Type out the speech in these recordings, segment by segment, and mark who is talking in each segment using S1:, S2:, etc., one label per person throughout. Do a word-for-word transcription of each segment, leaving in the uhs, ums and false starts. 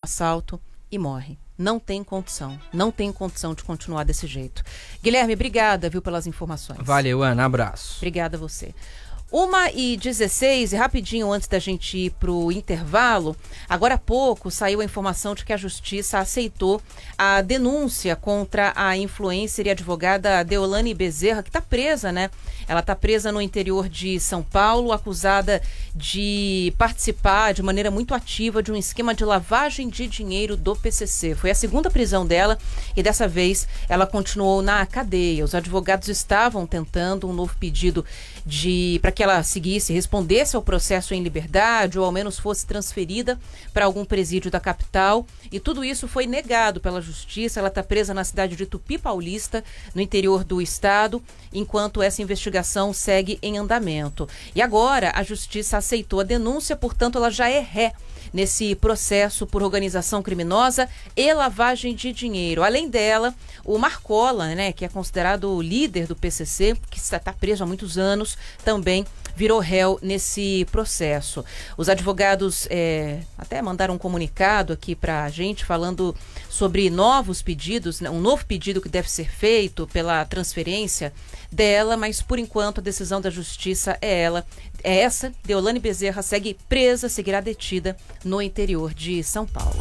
S1: assalto e morre. Não tem condição, não tem condição de continuar desse jeito. Guilherme, obrigada, viu, pelas informações.
S2: Valeu, Ana, abraço.
S1: Obrigada a você. uma e dezesseis, e rapidinho antes da gente ir para o intervalo, agora há pouco saiu a informação de que a Justiça aceitou a denúncia contra a influencer e advogada Deolane Bezerra, que está presa, né? Ela está presa no interior de São Paulo, acusada de participar de maneira muito ativa de um esquema de lavagem de dinheiro do P C C. Foi a segunda prisão dela e dessa vez ela continuou na cadeia. Os advogados estavam tentando um novo pedido de para que ela seguisse, respondesse ao processo em liberdade ou ao menos fosse transferida para algum presídio da capital, e tudo isso foi negado pela Justiça. Ela está presa na cidade de Tupi Paulista, no interior do estado, enquanto essa investigação segue em andamento. E agora a Justiça aceitou a denúncia, portanto ela já é ré nesse processo por organização criminosa e lavagem de dinheiro. Além dela, o Marcola, né, que é considerado o líder do P C C, que está preso há muitos anos, também virou réu nesse processo. Os advogados é, até mandaram um comunicado aqui para a gente falando sobre novos pedidos, né, um novo pedido que deve ser feito pela transferência dela, mas por enquanto a decisão da Justiça é ela, é essa. Deolane Bezerra segue presa, seguirá detida no interior de São Paulo.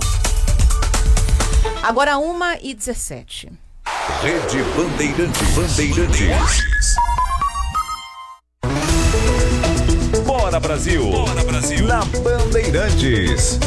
S1: Agora uma e dezessete.
S3: Rede Bandeirantes. Bandeirantes. Bora Brasil. Bora Brasil. Na Bandeirantes.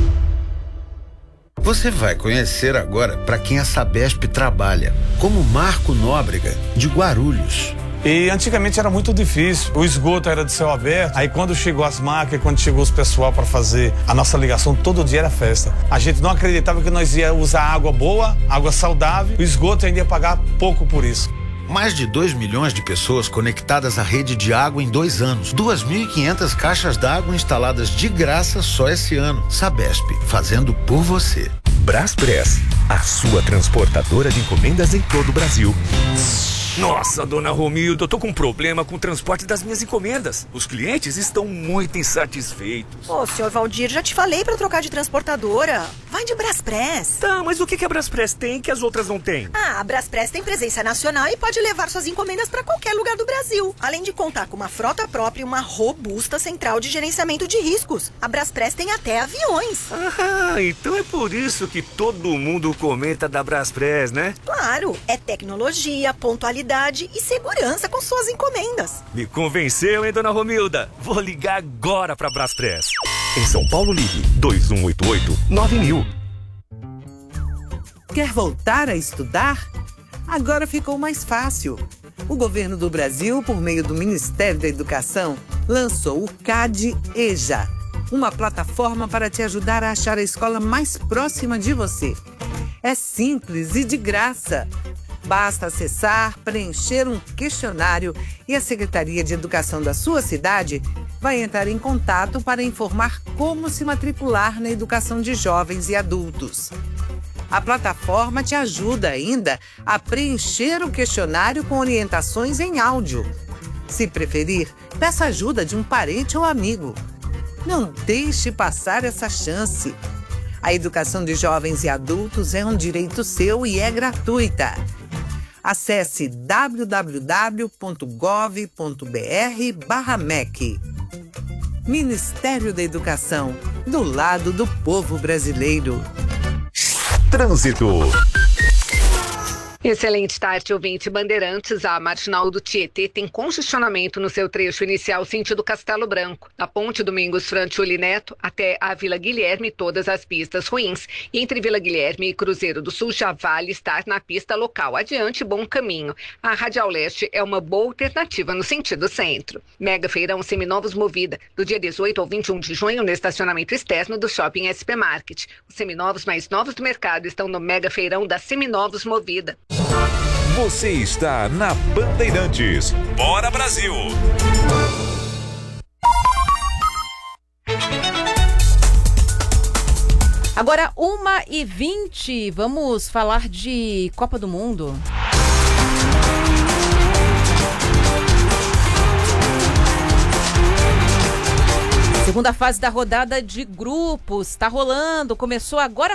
S4: Você vai conhecer agora para quem a Sabesp trabalha, como Marco Nóbrega, de Guarulhos.
S5: E antigamente era muito difícil, o esgoto era de céu aberto, aí quando chegou as máquinas, quando chegou os pessoal para fazer a nossa ligação, todo dia era festa. A gente não acreditava que nós ia usar água boa, água saudável, o esgoto ainda ia pagar pouco por isso.
S4: Mais de dois milhões de pessoas conectadas à rede de água em dois anos. duas mil e quinhentas caixas d'água instaladas de graça só esse ano. Sabesp, fazendo por você.
S3: Braspress, a sua transportadora de encomendas em todo o Brasil. Nossa, dona Romilda, eu tô com um problema com o transporte das minhas encomendas. Os clientes estão muito insatisfeitos.
S6: Ô, senhor Valdir, já te falei pra trocar de transportadora. Vai de Braspress.
S3: Tá, mas o que que a Braspress tem que as outras não têm?
S6: Ah, a Braspress tem presença nacional e pode levar suas encomendas pra qualquer lugar do Brasil. Além de contar com uma frota própria e uma robusta central de gerenciamento de riscos. A Braspress tem até aviões.
S3: Ah, então é por isso que todo mundo comenta da Braspress, né?
S6: Claro, é tecnologia, pontualidade e segurança com suas encomendas.
S3: Me convenceu, hein, dona Romilda? Vou ligar agora pra Braspress. Em São Paulo, ligue dois um oito oito nove mil.
S7: Quer voltar a estudar? Agora ficou mais fácil. O governo do Brasil, por meio do Ministério da Educação, lançou o CAD-EJA, uma plataforma para te ajudar a achar a escola mais próxima de você. É simples e de graça. Basta acessar, preencher um questionário e a Secretaria de Educação da sua cidade vai entrar em contato para informar como se matricular na educação de jovens e adultos. A plataforma te ajuda ainda a preencher o questionário com orientações em áudio. Se preferir, peça ajuda de um parente ou amigo. Não deixe passar essa chance. A educação de jovens e adultos é um direito seu e é gratuita. Acesse w w w ponto gov ponto b r barra M E C. Ministério da Educação, do lado do povo brasileiro.
S3: Trânsito.
S8: Excelente tarde, ouvinte Bandeirantes. A Marginal do Tietê tem congestionamento no seu trecho inicial sentido Castelo Branco. Da Ponte Domingos Frantioli Neto até a Vila Guilherme, todas as pistas ruins. E entre Vila Guilherme e Cruzeiro do Sul já vale estar na pista local. Adiante, bom caminho. A Radial Leste é uma boa alternativa no sentido centro. Mega Feirão Seminovos Movida, do dia dezoito ao vinte e um de junho no estacionamento externo do Shopping S P Market. Os seminovos mais novos do mercado estão no Mega Feirão da Seminovos Movida.
S3: Você está na Bandeirantes. Bora Brasil!
S1: Agora uma e vinte, vamos falar de Copa do Mundo. Segunda fase da rodada de grupos está rolando, começou agora